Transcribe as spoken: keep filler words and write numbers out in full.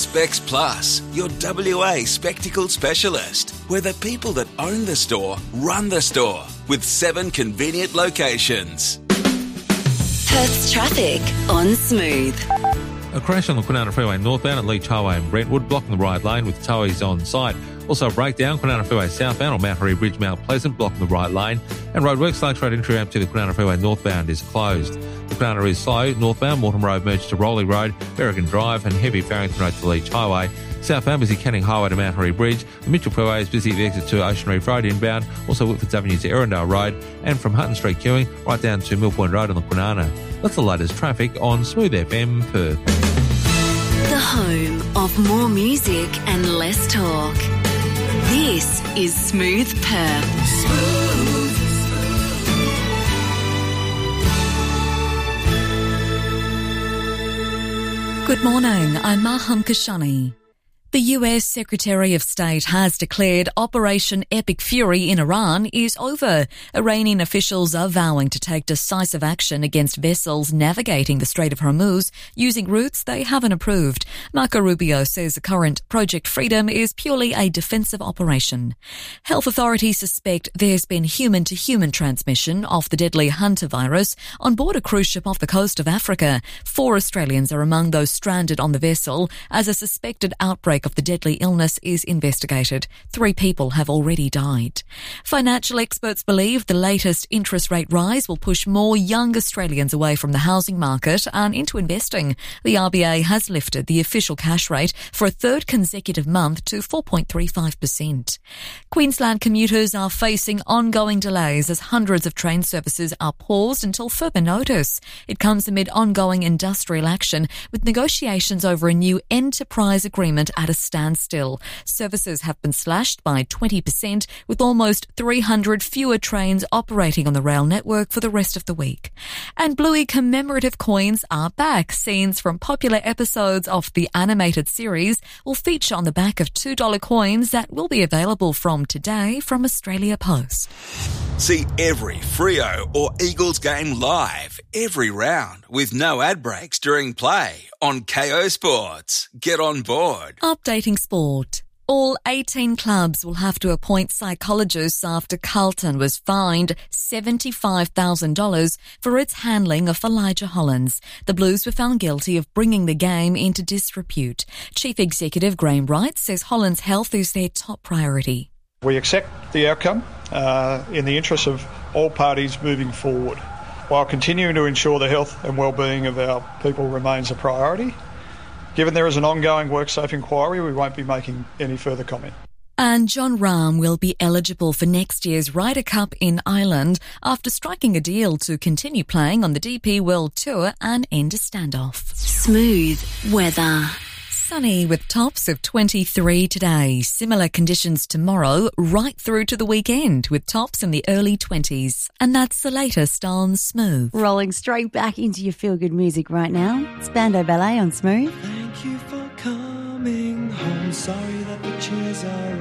Specs Plus, your W A spectacle specialist. We're the people that own the store, run the store, with seven convenient locations. Perth's traffic on Smooth. A crash on the Kwinana Freeway northbound at Leach Highway in Brentwood, blocking the right lane with towies on site. Also a breakdown, Kwinana Freeway southbound on Mount Harry Bridge, Mount Pleasant, blocking the right lane. And roadworks, Larks Road entry ramp to the Kwinana Freeway northbound is closed. The Kwinana is slow, northbound, Mortimer Road merged to Rowley Road, Berrigan Drive and heavy Farrington Road to Leach Highway. Southbound, busy Canning Highway to Mount Harry Bridge. The Mitchell Freeway is busy at the exit to Ocean Reef Road inbound, also Whitfords Avenue to Erindale Road, and from Hutton Street queuing right down to Mill Point Road on the Kwinana. That's the latest traffic on Smooth F M Perth. The home of more music and less talk. This is Smooth Perth. Smooth. Good morning, I'm Maham Kashani. The U S Secretary of State has declared Operation Epic Fury in Iran is over. Iranian officials are vowing to take decisive action against vessels navigating the Strait of Hormuz using routes they haven't approved. Marco Rubio says the current Project Freedom is purely a defensive operation. Health authorities suspect there's been human-to-human transmission of the deadly Hunter virus on board a cruise ship off the coast of Africa. Four Australians are among those stranded on the vessel as a suspected outbreak of the deadly illness is investigated. Three people have already died. Financial experts believe the latest interest rate rise will push more young Australians away from the housing market and into investing. The R B A has lifted the official cash rate for a third consecutive month to four point three five percent. Queensland commuters are facing ongoing delays as hundreds of train services are paused until further notice. It comes amid ongoing industrial action with negotiations over a new enterprise agreement at a standstill. Services have been slashed by twenty percent, with almost three hundred fewer trains operating on the rail network for the rest of the week. And Bluey commemorative coins are back. Scenes from popular episodes of the animated series will feature on the back of two dollar coins that will be available from today from Australia Post. See every Freo or Eagles game live, every round, with no ad breaks during play on K O Sports. Get on board. Updating sport. All eighteen clubs will have to appoint psychologists after Carlton was fined seventy-five thousand dollars for its handling of Elijah Hollands. The Blues were found guilty of bringing the game into disrepute. Chief Executive Graham Wright says Hollands' health is their top priority. We accept the outcome uh, in the interest of all parties moving forward, while continuing to ensure the health and well-being of our people remains a priority. Given there is an ongoing WorkSafe inquiry, we won't be making any further comment. And John Rahm will be eligible for next year's Ryder Cup in Ireland after striking a deal to continue playing on the D P World Tour and end a standoff. Smooth weather. Sunny with tops of twenty-three today. Similar conditions tomorrow right through to the weekend with tops in the early twenties. And that's the latest on Smooth. Rolling straight back into your feel-good music right now. It's Bando Ballet on Smooth. Thank you for coming home. Sorry that the chairs are